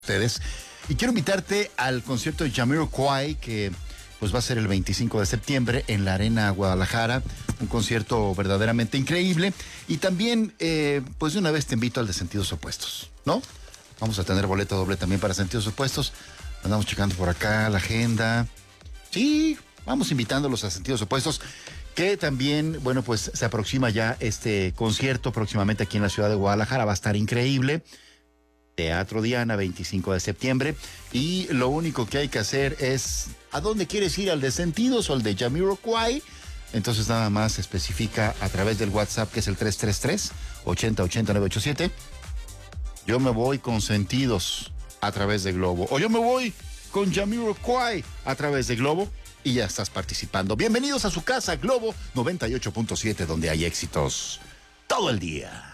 ustedes. Y quiero invitarte al concierto de Jamiroquai, que pues va a ser el 25 de septiembre en la Arena Guadalajara. Un concierto verdaderamente increíble. Y también, pues de una vez te invito al de Sentidos Opuestos, ¿no? Vamos a tener boleto doble también para Sentidos Opuestos. Andamos checando por acá la agenda. Sí, vamos invitándolos a Sentidos Opuestos, que también, bueno, pues se aproxima ya este concierto próximamente aquí en la ciudad de Guadalajara. Va a estar increíble. Teatro Diana, 25 de septiembre. Y lo único que hay que hacer es, ¿a dónde quieres ir? ¿Al de Sentidos o al de Jamiroquai? Entonces nada más se especifica a través del WhatsApp, que es el 333-8080-987. Yo me voy con Sentidos a través de Globo. O yo me voy con Jamiroquai a través de Globo. Y ya estás participando. Bienvenidos a su casa, Globo 98.7, donde hay éxitos todo el día.